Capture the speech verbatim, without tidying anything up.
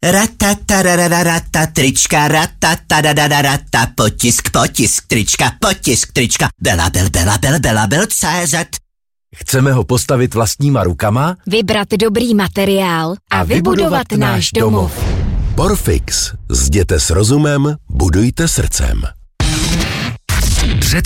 Ratatarararata, trička, ratatarararata, potisk, potisk, trička, potisk, trička, Belabel, Belabel, Belabel, C Z. Chceme ho postavit vlastníma rukama, vybrat dobrý materiál a, a vybudovat, vybudovat náš domov. Porfix. Zděte s rozumem, budujte srdcem.